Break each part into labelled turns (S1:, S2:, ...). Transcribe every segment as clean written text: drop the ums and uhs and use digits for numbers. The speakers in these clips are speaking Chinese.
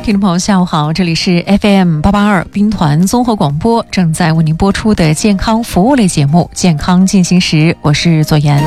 S1: 听众朋友下午好，这里是 FM882 兵团综合广播，正在为您播出的健康服务类节目健康进行时，我是左妍。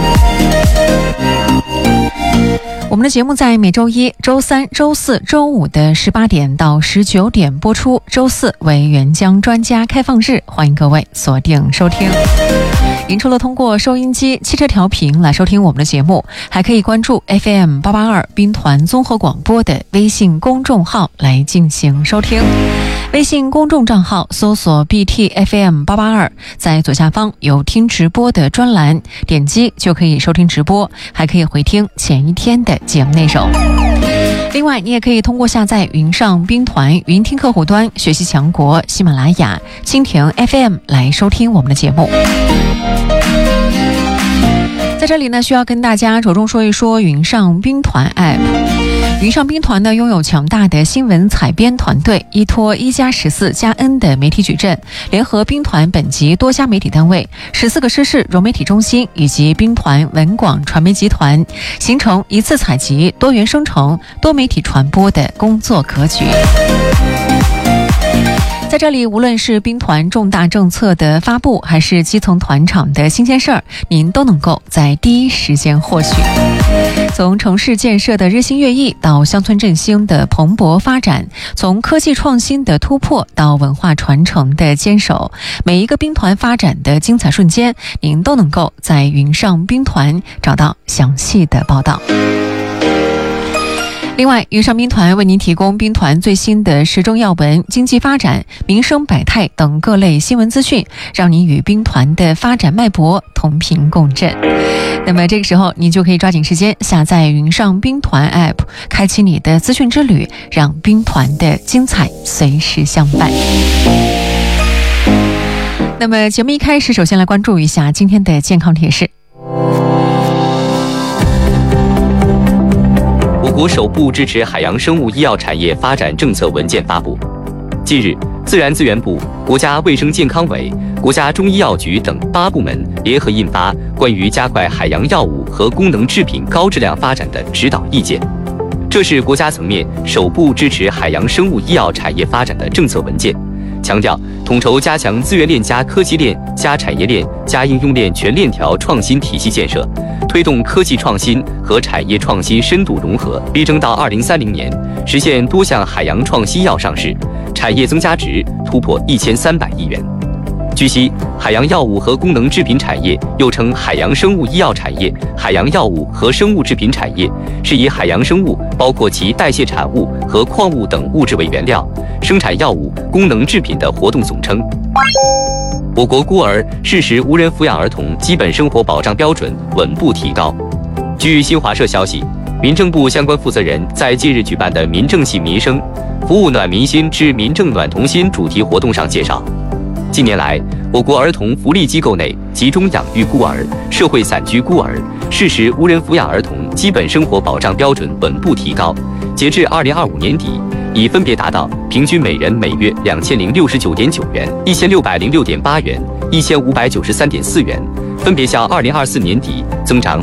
S1: 我们的节目在每周一、周三、周四、周五的18点到19点播出，周四为援疆专家开放日，欢迎各位锁定收听。您除了通过收音机、汽车调频来收听我们的节目，还可以关注 FM882 兵团综合广播的微信公众号来进行收听。微信公众账号搜索 BTFM882， 在左下方有听直播的专栏，点击就可以收听直播，还可以回听前一天的节目内容。另外，你也可以通过下载云上兵团云听客户端、学习强国、喜马拉雅、蜻蜓 FM 来收听我们的节目。在这里呢，需要跟大家着重说一说云上兵团 App。云上兵团呢，拥有强大的新闻采编团队，依托1+14+N 的媒体矩阵，联合兵团本级多家媒体单位、14个师事融媒体中心以及兵团文广传媒集团，形成一次采集、多元生成、多媒体传播的工作格局。在这里，无论是兵团重大政策的发布，还是基层团场的新鲜事儿，您都能够在第一时间获取。从城市建设的日新月异到乡村振兴的蓬勃发展，从科技创新的突破到文化传承的坚守，每一个兵团发展的精彩瞬间，您都能够在云上兵团找到详细的报道。另外，云上兵团为您提供兵团最新的时政要闻、经济发展、民生百态等各类新闻资讯，让您与兵团的发展脉搏同频共振。那么这个时候，您就可以抓紧时间下载云上兵团 App， 开启你的资讯之旅，让兵团的精彩随时相伴。那么节目一开始，首先来关注一下今天的健康提示。
S2: 我国首部支持海洋生物医药产业发展政策文件发布。近日，自然资源部、国家卫生健康委、国家中医药局等8部门联合印发《关于加快海洋药物和功能制品高质量发展的指导意见》，这是国家层面首部支持海洋生物医药产业发展的政策文件，强调统筹加强资源链加科技链加产业链加应用链全链条创新体系建设，推动科技创新和产业创新深度融合，力争到2030年实现多项海洋创新药上市，产业增加值突破1300亿元。据悉，海洋药物和功能制品产业又称海洋生物医药产业、海洋药物和生物制品产业，是以海洋生物包括其代谢产物和矿物等物质为原料，生产药物、功能制品的活动总称。我国孤儿、适时无人抚养儿童基本生活保障标准稳步提高。据新华社消息，民政部相关负责人在近日举办的民政系民生服务暖民心之民政暖童心主题活动上介绍，近年来，我国儿童福利机构内集中养育孤儿、社会散居孤儿、适时无人抚养儿童基本生活保障标准稳步提高，截至2025年底，已分别达到平均每人每月2069.9元、1606.8元、1593.4元，分别较2024年底增长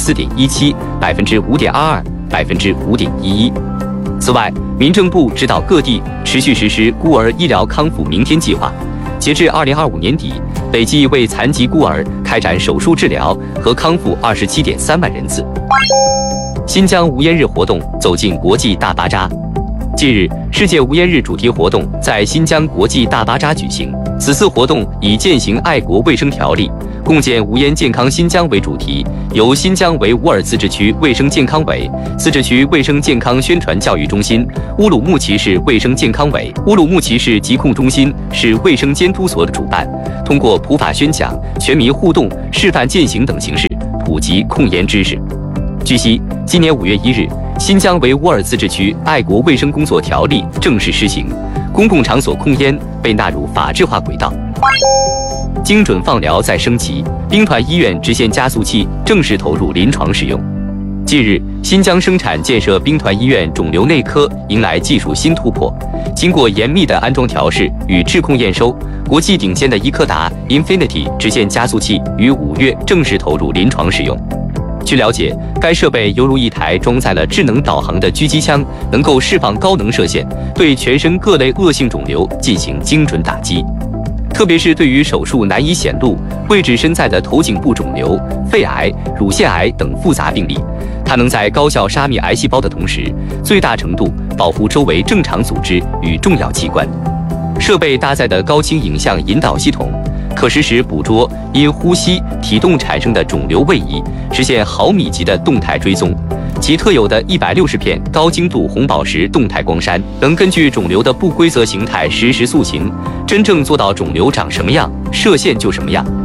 S2: 4.17%、5.22%、5.11%。此外，民政部指导各地持续实施孤儿医疗康复明天计划，截至2025年底，累计为残疾孤儿开展手术治疗和康复27.3万人次。新疆无烟日活动走进国际大巴扎。近日，世界无烟日主题活动在新疆国际大巴扎举行。此次活动以践行爱国卫生条例，共建无烟健康新疆为主题，由新疆维吾尔自治区卫生健康委、自治区卫生健康宣传教育中心、乌鲁木齐市卫生健康委、乌鲁木齐市疾控中心市卫生监督所的主办，通过普法宣讲、全民互动、示范践行等形式普及控烟知识。据悉，今年5月1日，新疆维吾尔自治区爱国卫生工作条例正式施行，公共场所控烟被纳入法制化轨道。精准放疗再升级，兵团医院直线加速器正式投入临床使用。近日，新疆生产建设兵团医院肿瘤内科迎来技术新突破，经过严密的安装调试与质控验收，国际顶尖的伊科达 Infinity 直线加速器于5月正式投入临床使用。 据了解，该设备犹如一台装载了智能导航的狙击枪，能够释放高能射线，对全身各类恶性肿瘤进行精准打击。特别是对于手术难以显露、位置深在的头颈部肿瘤、肺癌、乳腺癌等复杂病例，它能在高效杀灭癌细胞的同时，最大程度保护周围正常组织与重要器官。设备搭载的高清影像引导系统，可实时捕捉因呼吸、体动产生的肿瘤位移，实现毫米级的动态追踪。其特有的160片高精度红宝石动态光栅，能根据肿瘤的不规则形态实时塑形，真正做到肿瘤长什么样，射线就什么样。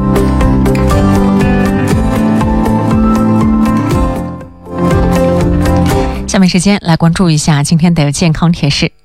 S1: 下面时间来关注一下今天的健康贴士。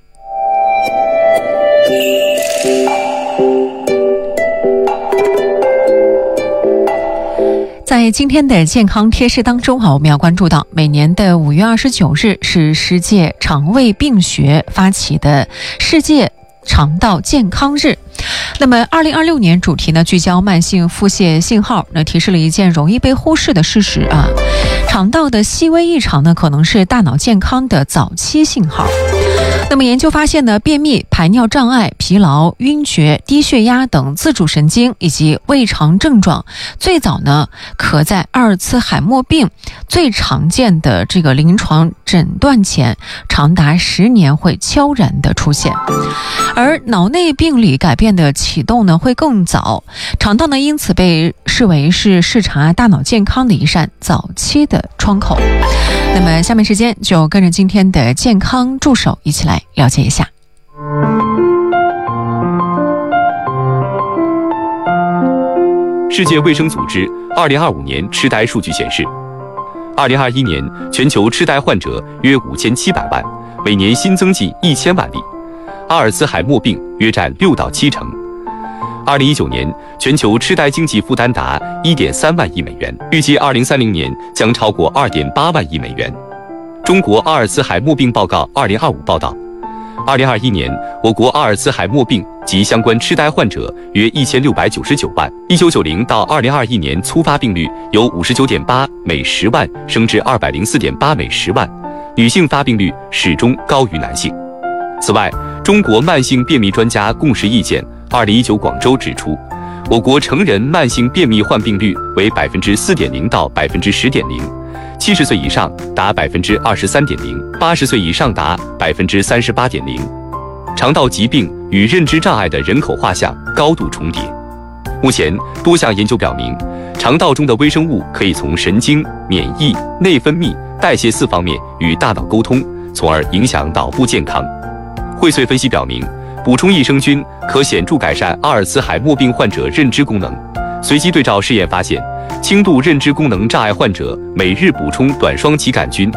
S1: 在今天的健康贴士当中我们要关注到每年的5月29日是世界肠胃病学发起的世界肠道健康日。那么2026年主题呢，聚焦慢性腹泻信号，提示了一件容易被忽视的事实啊，肠道的细微异常呢，可能是大脑健康的早期信号。那么研究发现呢，便秘、排尿障碍、疲劳、晕厥、低血压等自主神经以及胃肠症状，最早呢可在阿尔茨海默病最常见的这个临床诊断前，长达10年会悄然的出现。而脑内病理改变的启动呢会更早，肠道呢因此被视为是视察大脑健康的一扇早期的窗口。那么下面时间就跟着今天的健康助手一起来了解一下。
S2: 世界卫生组织2025年痴呆数据显示，2021年全球痴呆患者约5700万，每年新增近1000万例，阿尔茨海默病约占6到7成。2019年全球痴呆经济负担达1.3万亿美元，预计2030年将超过2.8万亿美元。中国阿尔茨海默病报告2025报道，2021年我国阿尔茨海默病及相关痴呆患者约1699万，1990到2021年粗发病率由59.8每10万升至204.8每10万，女性发病率始终高于男性。此外，中国慢性便秘专家共识意见2019广州指出，我国成人慢性便秘患病率为4.0%到10.0%，70岁以上达23.0%，80岁以上达38.0%。肠道疾病与认知障碍的人口画像高度重叠。目前，多项研究表明，肠道中的微生物可以从神经、免疫、内分泌、代谢4方面与大脑沟通，从而影响脑部健康。荟萃分析表明，补充益生菌可显著改善阿尔茨海默病患者认知功能。随机对照试验发现，轻度认知功能障碍患者每日补充短双歧杆菌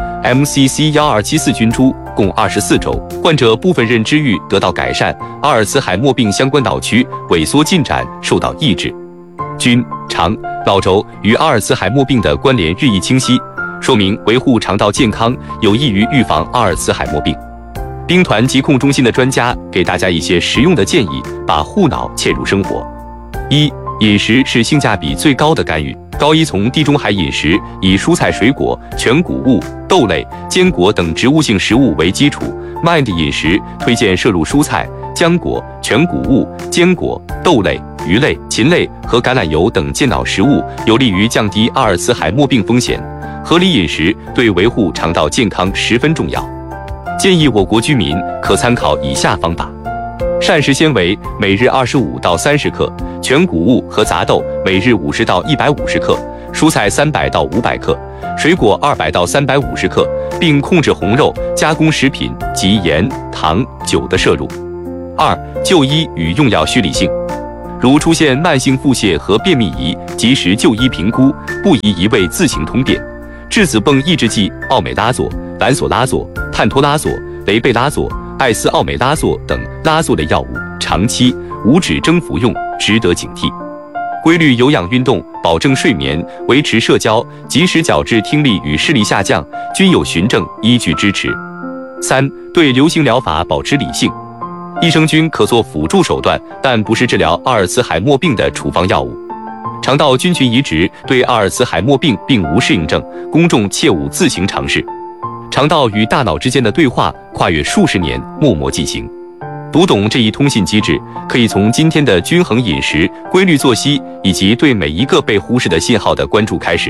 S2: MCC1274 菌株共24周，患者部分认知域得到改善，阿尔茨海默病相关脑区萎缩进展受到抑制。菌、肠、脑轴与阿尔茨海默病的关联日益清晰，说明维护肠道健康有益于预防阿尔茨海默病。兵团疾控中心的专家给大家一些实用的建议，把护脑切入生活。1. 饮食是性价比最高的干预。高一从地中海饮食，以蔬菜水果、全谷物、豆类、坚果等植物性食物为基础。Mind 饮食推荐摄入蔬菜、浆果、全谷物、坚果、豆类、鱼类、禽类和橄榄油等健脑食物，有利于降低阿尔茨海默病风险。合理饮食对维护肠道健康十分重要。建议我国居民可参考以下方法：膳食纤维每日25到30克，全谷物和杂豆每日50到150克，蔬菜300到500克，水果200到350克，并控制红肉、加工食品及盐、糖、酒的摄入。2. 就医与用药需理性，如出现慢性腹泻和便秘宜及时就医评估，不宜一味自行通便。质子泵抑制剂奥美拉唑、兰索拉唑、碳托拉唑、雷贝拉唑、艾司奥美拉唑等拉唑类药物，长期无指征服用，值得警惕。规律有氧运动，保证睡眠，维持社交，及时矫治听力与视力下降，均有循证依据支持。3. 对流行疗法保持理性，益生菌可做辅助手段，但不是治疗阿尔茨海默病的处方药物。 肠道菌群移植对阿尔茨海默病并无适应症，公众切勿自行尝试。肠道与大脑之间的对话跨越数十年，默默进行。读懂这一通信机制，可以从今天的均衡饮食、规律作息以及对每一个被忽视的信号的关注开始。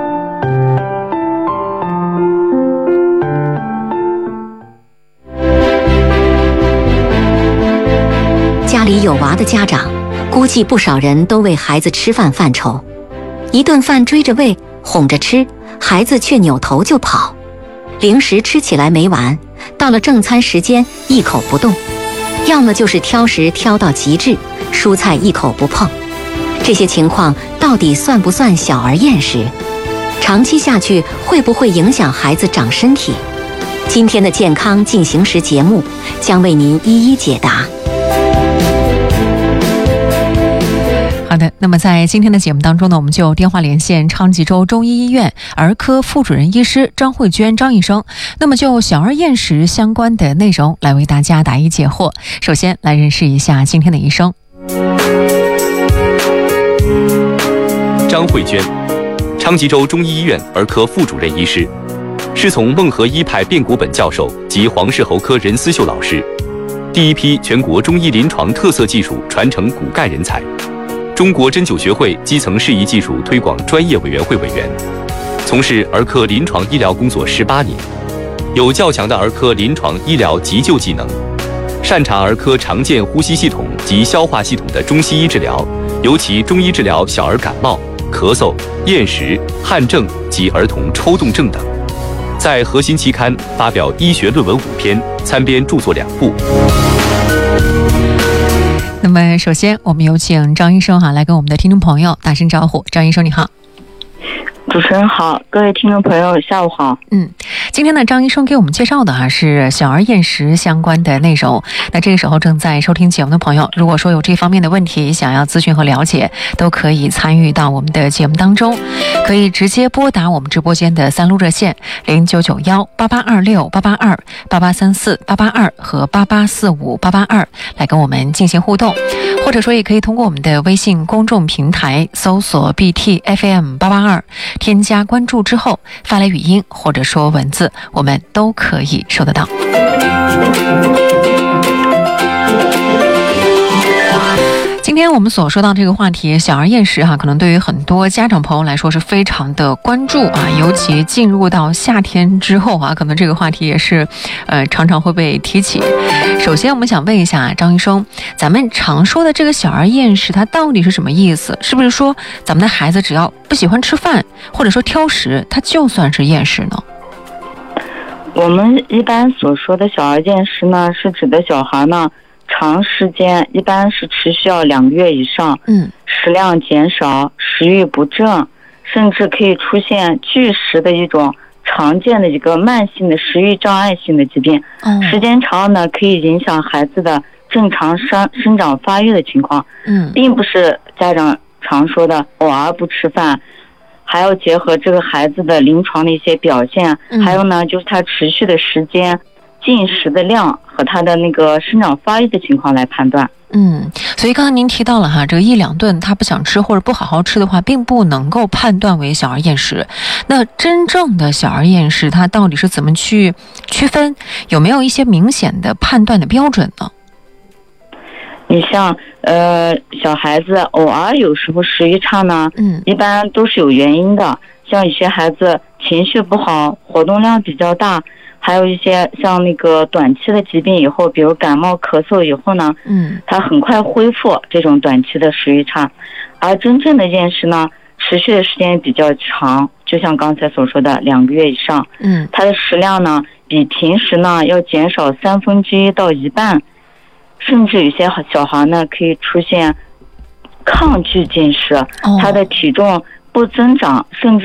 S3: 家里有娃的家长，估计不少人都为孩子吃饭犯愁。一顿饭追着喂，哄着吃，孩子却扭头就跑。零食吃起来没完，到了正餐时间一口不动。要么就是挑食挑到极致，蔬菜一口不碰。这些情况到底算不算小儿厌食？长期下去会不会影响孩子长身体？今天的健康进行时节目将为您一一解答。
S1: 好的，那么在今天的节目当中呢，我们就电话连线昌吉州中医医院儿科副主任医师张慧娟张医生，那么就小儿厌食相关的内容来为大家答疑解惑。首先来认识一下今天的医生。
S2: 张慧娟，昌吉州中医医院儿科副主任医师，师从孟河医派卞国本教授及黄氏喉科任思秀老师，第一批全国中医临床特色技术传承骨干人才，中国针灸学会基层适宜技术推广专业委员会委员，从事儿科临床医疗工作18年，有较强的儿科临床医疗急救技能，擅长儿科常见呼吸系统及消化系统的中西医治疗，尤其中医治疗小儿感冒、咳嗽、厌食、汗症及儿童抽动症等。在核心期刊发表医学论文5篇，参编著作2部。
S1: 那么首先我们有请张医生来跟我们的听众朋友打声招呼。张医生你好。
S4: 主持人好，各位听众朋友下午好。
S1: 今天呢，张医生给我们介绍的是小儿厌食相关的内容。那这个时候正在收听节目的朋友，如果说有这方面的问题想要咨询和了解，都可以参与到我们的节目当中，可以直接拨打我们直播间的3路热线099188268828、88348822和88458822来跟我们进行互动，或者说也可以通过我们的微信公众平台搜索 BTFM882，添加关注之后发来语音或者说文字，我们都可以收得到。今天我们所说到这个话题，小儿厌食可能对于很多家长朋友来说是非常的关注尤其进入到夏天之后可能这个话题也是常常会被提起。首先我们想问一下张医生，咱们常说的这个小儿厌食它到底是什么意思？是不是说咱们的孩子只要不喜欢吃饭或者说挑食，它就算是厌食呢？
S4: 我们一般所说的小儿厌食呢，是指的小孩呢长时间，一般是持续要2个月以上，食量减少，食欲不振，甚至可以出现拒食的一种常见的一个慢性的食欲障碍性的疾病。时间长呢，可以影响孩子的正常生长发育的情况。并不是家长常说的偶尔不吃饭，还要结合这个孩子的临床的一些表现，还有呢就是他持续的时间、进食的量和他的那个生长发育的情况来判断。
S1: 所以刚才您提到了这个1-2顿他不想吃或者不好好吃的话，并不能够判断为小儿厌食。那真正的小儿厌食它到底是怎么去区分？有没有一些明显的判断的标准呢？
S4: 你像小孩子偶尔有时候食欲差呢，一般都是有原因的。像有些孩子情绪不好，活动量比较大，还有一些像那个短期的疾病以后，比如感冒咳嗽以后呢，他很快恢复这种短期的食欲差。而真正的厌食呢，持续的时间比较长，就像刚才所说的2个月以上，他的食量呢比平时呢要减少1/3到1半，甚至有些小孩呢可以出现抗拒进食，他的体重不增长，甚至